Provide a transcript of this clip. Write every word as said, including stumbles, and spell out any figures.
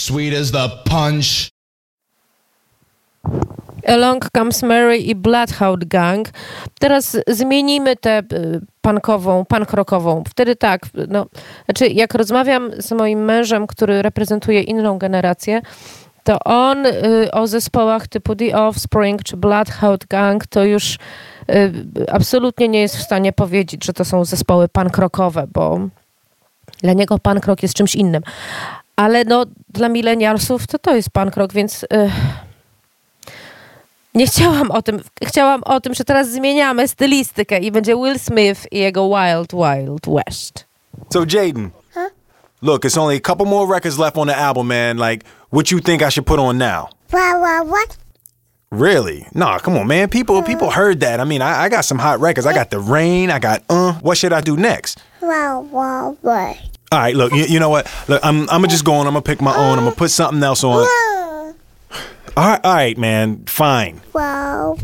sweet as the punch. Along Comes Mary i Bloodhound Gang. Teraz zmienimy tę punkową, punk rockową. Wtedy tak, no, znaczy jak rozmawiam z moim mężem, który reprezentuje inną generację, to on y, o zespołach typu The Offspring czy Bloodhound Gang to już y, absolutnie nie jest w stanie powiedzieć, że to są zespoły punk rockowe, bo dla niego punk rock jest czymś innym. Ale no, dla milenialsów to to jest punk rock, więc y, nie chciałam o tym. Chciałam o tym, że teraz zmieniamy stylistykę i będzie Will Smith i jego Wild Wild West. So Jaden, huh? Look, it's only a couple more records left on the album, man. Like, what you think I should put on now? What, what, what? Really? Nah, come on, man. People, people heard that. I mean, I, I got some hot records. I got The Rain. I got Uh. What should I do next? What, what, what? All right, look. You, you know what? Look, I'm, I'm gonna just go on. I'm gonna pick my own. I'm gonna put something else on. All right, all right, man. Fine. Wow.